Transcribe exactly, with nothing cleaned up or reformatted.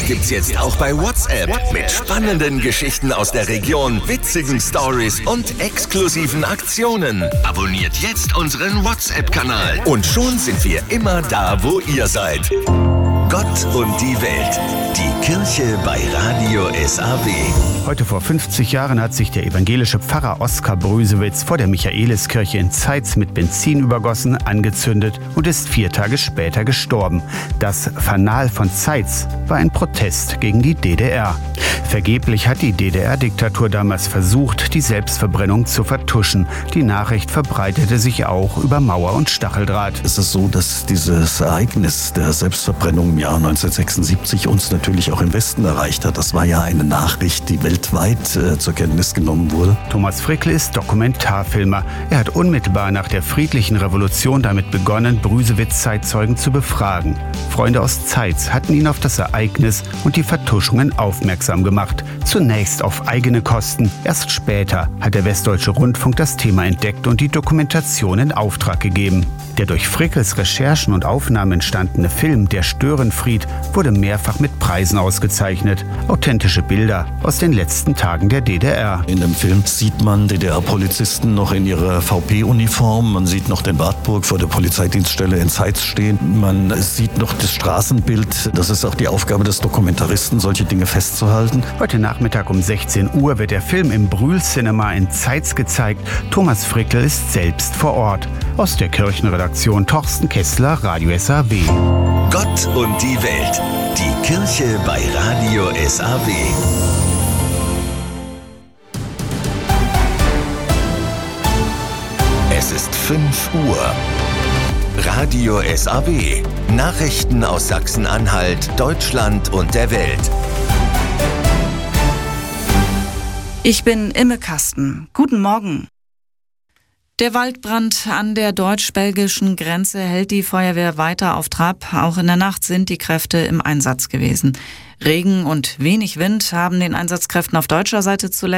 gibt's jetzt auch bei WhatsApp. Mit spannenden Geschichten aus der Region, witzigen Stories und exklusiven Aktionen. Abonniert jetzt unseren WhatsApp-Kanal. Und schon sind wir immer da, wo ihr seid. Gott und die Welt. Die Kirche bei Radio S A W. Heute vor fünfzig Jahren hat sich der evangelische Pfarrer Oskar Brüsewitz vor der Michaeliskirche in Zeitz mit Benzin übergossen, angezündet und ist vier Tage später gestorben. Das Fanal von Zeitz war ein Protest gegen die D D R. Vergeblich hat die D D R-Diktatur damals versucht, die Selbstverbrennung zu vertuschen. Die Nachricht verbreitete sich auch über Mauer und Stacheldraht. Es ist so, dass dieses Ereignis der Selbstverbrennung im Jahr neunzehnhundertsechsundsiebzig uns natürlich auch im Westen erreicht hat. Das war ja eine Nachricht, die weltweit äh, zur Kenntnis genommen wurde. Thomas Frickel ist Dokumentarfilmer. Er hat unmittelbar nach der friedlichen Revolution damit begonnen, Brüsewitz-Zeitzeugen zu befragen. Freunde aus Zeitz hatten ihn auf das Ereignis und die Vertuschungen aufmerksam gemacht. Zunächst auf eigene Kosten. Erst später hat der Westdeutsche Rundfunk das Thema entdeckt und die Dokumentation in Auftrag gegeben. Der durch Frickels Recherchen und Aufnahmen entstandene Film Der Störenfried wurde mehrfach mit Preisen ausgezeichnet. Authentische Bilder aus den letzten Tagen der D D R. In dem Film sieht man D D R-Polizisten noch in ihrer V P-Uniform. Man sieht noch den Wartburg vor der Polizeidienststelle in Zeitz stehen. Man sieht noch das Straßenbild. Das ist auch die Aufgabe des Dokumentaristen, solche Dinge festzuhalten. Heute Nachmittag um sechzehn Uhr wird der Film im Brühl-Cinema in Zeitz gezeigt. Thomas Frickel ist selbst vor Ort. Aus der Kirchenredaktion Torsten Kessler, Radio S A W. Gott und die Welt. Die Kirche bei Radio S A W. Es ist fünf Uhr. Radio S A W. Nachrichten aus Sachsen-Anhalt, Deutschland und der Welt. Ich bin Imme Kasten. Guten Morgen. Der Waldbrand an der deutsch-belgischen Grenze hält die Feuerwehr weiter auf Trab. Auch in der Nacht sind die Kräfte im Einsatz gewesen. Regen und wenig Wind haben den Einsatzkräften auf deutscher Seite zuletzt